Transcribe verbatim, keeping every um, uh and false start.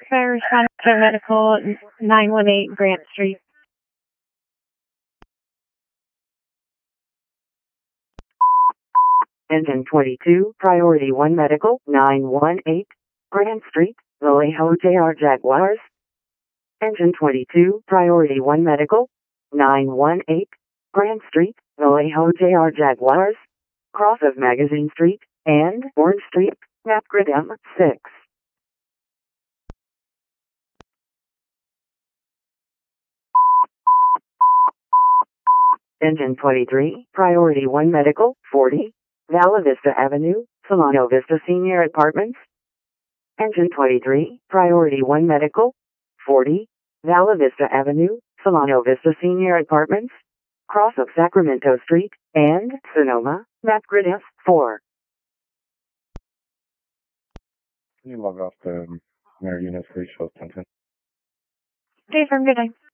Fire Response Medical, nine one eight Grant Street. Engine twenty-two, Priority one Medical, nine one eight Grant Street, Vallejo J R Jaguars. Engine twenty-two, Priority one Medical, nine one eight Grant Street, Vallejo J R Jaguars. Cross of Magazine Street and Orange Street, map grid M six. Engine twenty-three, Priority one Medical, forty, Vala Vista Avenue, Solano Vista Senior Apartments. Engine twenty-three, Priority one Medical, forty, Vala Vista Avenue, Solano Vista Senior Apartments. Cross of Sacramento Street and Sonoma, map grid F four. Can you log off the Mary Eunice Reach Host ten ten? Okay, for good day.